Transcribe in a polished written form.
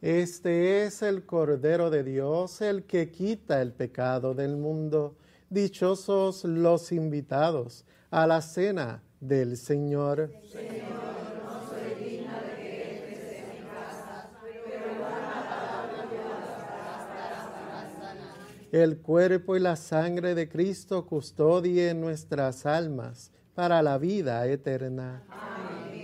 Este es el Cordero de Dios, el que quita el pecado del mundo. Dichosos los invitados a la cena del Señor. El cuerpo y la sangre de Cristo custodien nuestras almas para la vida eterna. Amén.